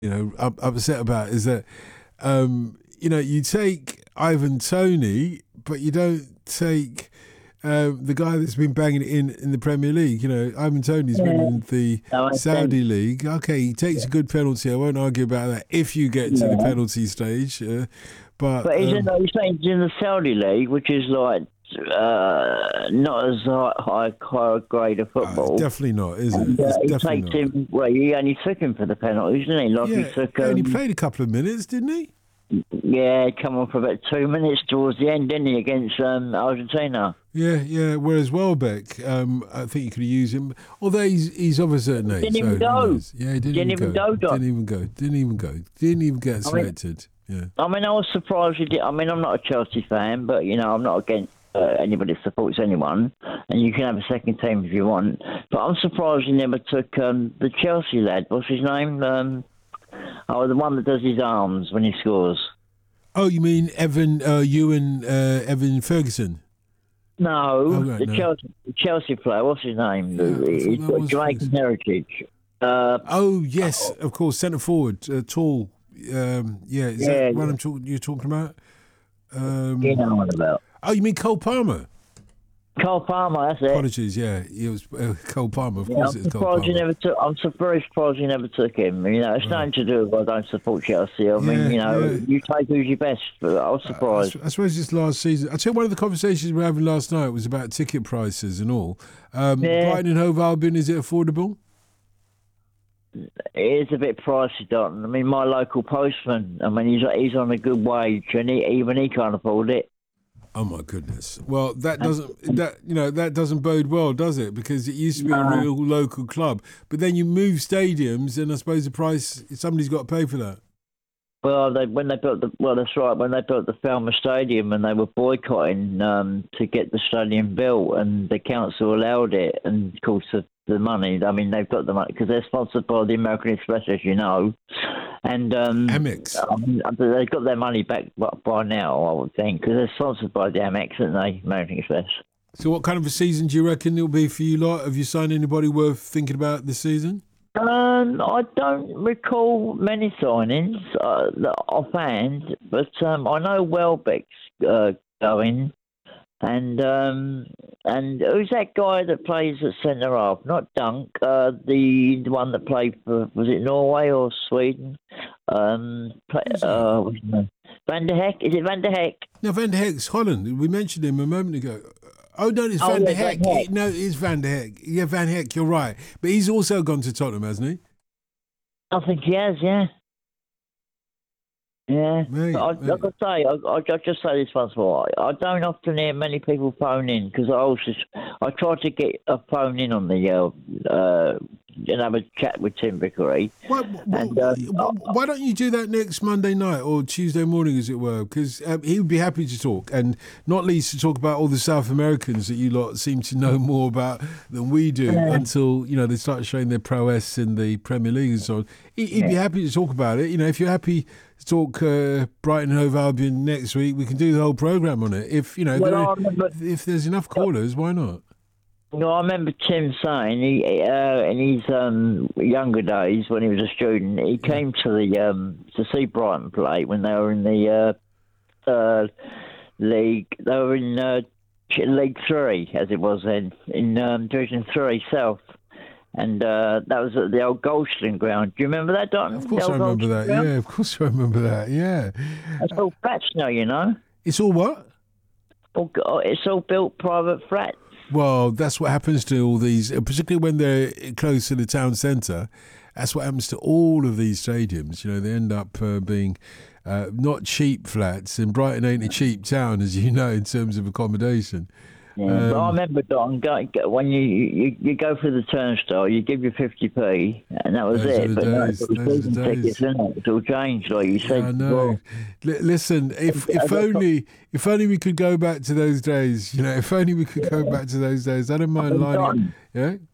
upset about is that you take Ivan Toney, but you don't take the guy that's been banging it in the Premier League. Ivan Toney's been in the Saudi League. Okay, he takes a good penalty. I won't argue about that if you get to the penalty stage. But he's in the Saudi League, which is like not as high grade of football. Definitely not, is it? He takes him. Well, he only took him for the penalties, didn't he? And he played a couple of minutes, didn't he? Yeah, come on for about 2 minutes towards the end, didn't he, against Argentina? Yeah. Whereas Welbeck, I think you could use him. Although he's of a certain age. Didn't even go. Yeah, he didn't even go. Didn't even get selected. I was surprised he did. I'm not a Chelsea fan, but I'm not against anybody that supports anyone, and you can have a second team if you want. But I'm surprised he never took the Chelsea lad. What's his name? The one that does his arms when he scores. Oh, you mean Evan Ferguson? No, the Chelsea player. What's his name? He's got Jamaican heritage. Yes, of course, centre forward, tall. Is that what you're talking about? You know what about? Oh, you mean Cole Palmer? Cole Palmer, that's it. Apologies, it was Cole Palmer. Of course, it's Cole Palmer. I'm very surprised he never took him. It's nothing to do with I don't support Chelsea. You take who's your best. But I was surprised. I suppose this last season. I tell you, one of the conversations we were having last night was about ticket prices and all. Brighton and Hove Albion, is it affordable? It is a bit pricey, Don. My local postman. He's on a good wage, and he can't afford it. Oh my goodness! Well, that doesn't bode well, does it? Because it used to be a real local club, but then you move stadiums, and I suppose the price somebody's got to pay for that. Well, when they built the Falmer Stadium, and they were boycotting to get the stadium built, and the council allowed it, and of course the money. They've got the money because they're sponsored by the American Express, as you know. And Amex. They've got their money back by now, I would think, because they're sponsored by the Amex, aren't they, American Express? So what kind of a season do you reckon it'll be for you lot? Have you signed anybody worth thinking about this season? I don't recall many signings offhand, but I know Welbeck's going. And who's that guy that plays at centre half? Not Dunk, the one that played for, was it Norway or Sweden? Van der Heck? Is it Van der Heck? No, Van der Heck's Holland. We mentioned him a moment ago. Oh, no, it's Van der Heck. No, it is Van der Heck. Yeah, Van Heck, you're right. But he's also gone to Tottenham, hasn't he? I think he has, yeah. Yeah, I'll just say this once more. I don't often hear many people phone in because I try to get a phone in on the and have a chat with Tim Vickery. Why don't you do that next Monday night or Tuesday morning, as it were? Because he would be happy to talk, and not least to talk about all the South Americans that you lot seem to know more about than we do until they start showing their prowess in the Premier League and so on. He'd be happy to talk about it. If you're happy to talk Brighton and Hove Albion next week, we can do the whole programme on it. If if there's enough callers, why not? I remember Tim saying in his younger days when he was a student, he came to see Brighton play when they were in the league. They were in League 3, as it was then, in Division 3 South. And that was at the old Goldstein ground. Do you remember that, Don? Of course I remember that. Ground? Yeah, of course I remember that. Yeah. It's all flats now, It's all what? It's all built private flats. Well, that's what happens to all these, particularly when they're close to the town centre. That's what happens to all of these stadiums. They end up being not cheap flats, and Brighton ain't a cheap town, as you know, in terms of accommodation. Yeah, but I remember, Don, when you go through the turnstile, you give your 50p, and that was it. But no, season tickets, isn't it? It's all changed, like you said. I know. Listen, if only we could go back to those days. If only we could go back to those days. I don't mind lining. Yeah.